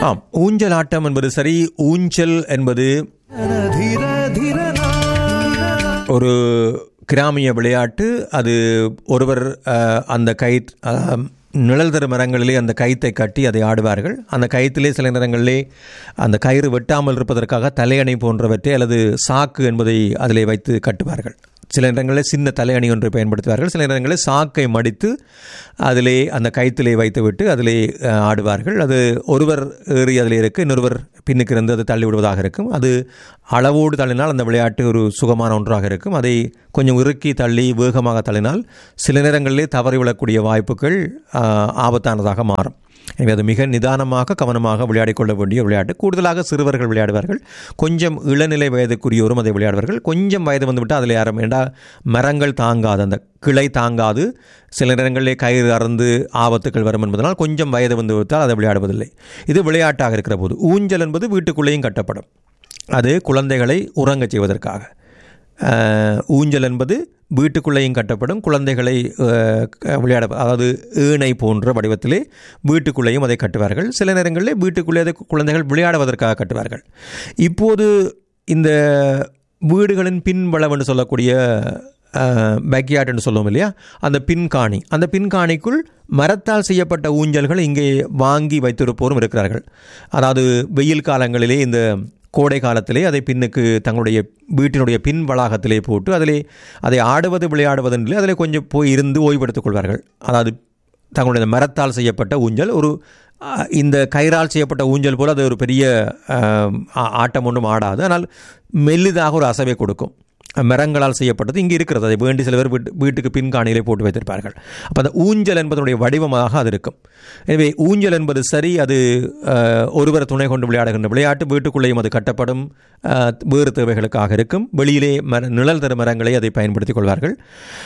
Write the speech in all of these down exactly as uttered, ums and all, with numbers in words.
ஆம், ஊஞ்சல் ஆட்டம் என்பது சரி. ஊஞ்சல் என்பது ஒரு கிராமிய விளையாட்டு. அது ஒருவர் அந்த கை நிழல் தரு மரங்களிலே அந்த கயிற்றை கட்டி அதை ஆடுவார்கள். அந்த கயிற்றிலே சில நேரங்களிலே அந்த கயிறு வெட்டாமல் இருப்பதற்காக தலையணை போன்றவற்றை அல்லது சாக்கு என்பதை அதிலே வைத்து கட்டுவார்கள். சில நேரங்களில் சின்ன தலையணி ஒன்றை பயன்படுத்துவார்கள். சில நேரங்களில் சாக்கை மடித்து அதிலே அந்த கயிற்றிலே வைத்துவிட்டு அதிலே ஆடுவார்கள். அது ஒருவர் ஏறி அதில் இருக்க இன்னொருவர் பின்னுக்கு இருந்து அதை தள்ளி விடுவதாக இருக்கும். அது அளவோடு தள்ளினால் அந்த விளையாட்டு ஒரு சுகமான ஒன்றாக இருக்கும். அதை கொஞ்சம் இறுக்கி தள்ளி வேகமாக தள்ளினால் சில நேரங்களிலே தவறி விழக்கூடிய வாய்ப்புகள் ஆபத்தானதாக மாறும். எனவே அது மிக நிதானமாக கவனமாக விளையாடி கொள்ள வேண்டிய விளையாட்டு. கூடுதலாக சிறுவர்கள் விளையாடுவார்கள். கொஞ்சம் இளநிலை வயதுக்குரியோரும் அதை விளையாடுவார்கள். கொஞ்சம் வயது வந்துவிட்டால் அதில் யாரும் ஏண்டா மரங்கள் தாங்காது, அந்த கிளை தாங்காது, சில நேரங்களிலே கயிறு அறந்து ஆபத்துக்கள் வரும் என்பதனால் கொஞ்சம் வயது வந்து விட்டால் அதை விளையாடுவதில்லை. இது விளையாட்டாக இருக்கிற போது. ஊஞ்சல் என்பது வீட்டுக்குள்ளேயும் கட்டப்படும். அது குழந்தைகளை உறங்கச் செய்வதற்காக. ஊஞ்சல் என்பது வீட்டுக்குள்ளேயும் கட்டப்படும். குழந்தைகளை விளையாட, அதாவது ஏணை போன்ற வடிவத்திலே வீட்டுக்குள்ளேயும் அதை கட்டுவார்கள். சில நேரங்களில் வீட்டுக்குள்ளே அதை குழந்தைகள் விளையாடுவதற்காக கட்டுவார்கள். இப்போது இந்த வீடுகளின் பின்பளம் என்று சொல்லக்கூடிய பேக்யார்ட் என்று சொல்லுவோம் இல்லையா, அந்த பின்காணி, அந்த பின்காணிக்குள் மரத்தால் செய்யப்பட்ட ஊஞ்சல்கள் இங்கே வாங்கி வைத்திருப்போரும் இருக்கிறார்கள். அதாவது வெயில் காலங்களிலே, இந்த கோடை காலத்திலே அதை பின்னுக்கு தங்களுடைய வீட்டினுடைய பின் வளாகத்திலே போட்டு அதிலே அதை ஆடுவது விளையாடுவதென்று அதில் கொஞ்சம் போய் இருந்து ஓய்வெடுத்துக் கொள்வார்கள். அதாவது தங்களுடைய மரத்தால் செய்யப்பட்ட ஊஞ்சல், ஒரு இந்த கயிறால் செய்யப்பட்ட ஊஞ்சல் போல் அது ஒரு பெரிய ஆட்டம் ஒன்றும் ஆடாது. ஆனால் மெல்லிதாக ஒரு அசைவை கொடுக்கும். மரங்களால் செய்யப்பட்டது இங்கே இருக்கிறது. அதை வேண்டி சில பேர் வீட்டு வீட்டுக்கு பின்காணியிலே போட்டு வைத்திருப்பார்கள். அப்போ அந்த ஊஞ்சல் என்பதனுடைய வடிவமாக அது இருக்கும். எனவே ஊஞ்சல் என்பது சரி, அது ஒருவர் துணை கொண்டு விளையாடுகின்ற விளையாட்டு. வீட்டுக்குள்ளேயும் அது கட்டப்படும். வேறு தேவைகளுக்காக இருக்கும். வெளியிலே மர நிழல் தரு மரங்களை அதை பயன்படுத்திக் கொள்வார்கள்.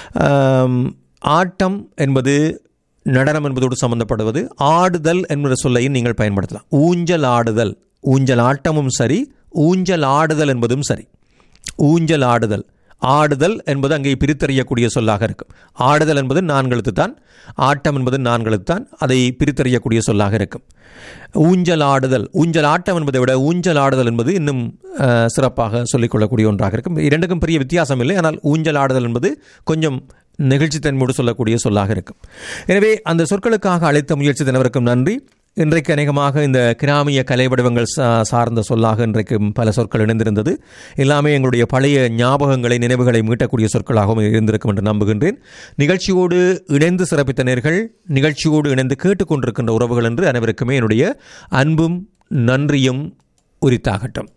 ஆட்டம் என்பது நடனம் என்பதோடு சம்பந்தப்படுவது. ஆடுதல் என்கிற சொல்லையும் நீங்கள் பயன்படுத்தலாம். ஊஞ்சல் ஆடுதல், ஊஞ்சல் ஆட்டமும் சரி, ஊஞ்சல் ஆடுதல் என்பதும் சரி. ஊஞ்சல் ஆடுதல், ஆடுதல் என்பது அங்கே பிரித்தறியக்கூடிய சொல்லாக இருக்கும். ஆடுதல் என்பது நான்கெழுத்து தான், ஆட்டம் என்பது நான்கெழுத்து தான், அதை பிரித்தறியக்கூடிய சொல்லாக இருக்கும். ஊஞ்சல் ஆடுதல், ஊஞ்சல் ஆட்டம் என்பதை விட ஊஞ்சல் ஆடுதல் என்பது இன்னும் சிறப்பாக சொல்லிக்கொள்ளக்கூடிய ஒன்றாக இருக்கும். இரண்டுக்கும் பெரிய வித்தியாசம் இல்லை. ஆனால் ஊஞ்சல் ஆடுதல் என்பது கொஞ்சம் நெகிழ்ச்சித்தன்மையோடு சொல்லக்கூடிய சொல்லாக இருக்கும். எனவே அந்த சொற்களுக்காக அழைத்த முயற்சி தினவருக்கும் நன்றி. இன்றைக்கு அநேகமாக இந்த கிராமிய கலை வடிவங்கள் சார்ந்த சொல்லாக இன்றைக்கு பல சொற்கள் இணைந்திருந்தது. எல்லாமே எங்களுடைய பழைய ஞாபகங்களை, நினைவுகளை மீட்டக்கூடிய சொற்களாகவும் இருந்திருக்கும் என்று நம்புகின்றேன். நிகழ்ச்சியோடு இணைந்து சிறப்பித்த நேர்கள், நிகழ்ச்சியோடு இணைந்து கேட்டுக்கொண்டிருக்கின்ற உறவுகள் என்று அனைவருக்குமே என்னுடைய அன்பும் நன்றியும் உரித்தாகட்டும்.